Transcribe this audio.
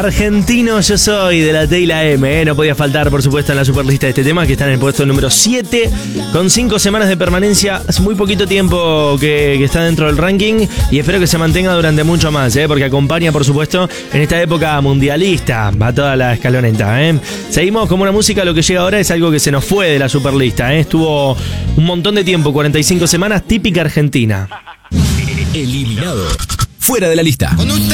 Argentino yo soy, de la T y la M, No podía faltar, por supuesto, en la superlista de este tema, que está en el puesto número 7, con 5 semanas de permanencia. Hace muy poquito tiempo que está dentro del ranking y espero que se mantenga durante mucho más, porque acompaña, por supuesto, en esta época mundialista a toda la escaloneta. Seguimos con una música, lo que llega ahora es algo que se nos fue de la superlista. Estuvo un montón de tiempo, 45 semanas, típica argentina. Eliminado. Fuera de la lista. Cuando usted